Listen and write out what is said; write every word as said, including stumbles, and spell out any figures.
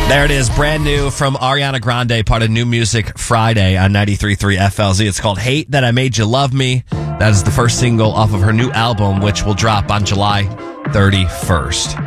There it is, brand new from Ariana Grande, part of New Music Friday on ninety-three point three F L Z. It's called Hate That I Made You Love Me. That is the first single off of her new album, which will drop on July thirty-first.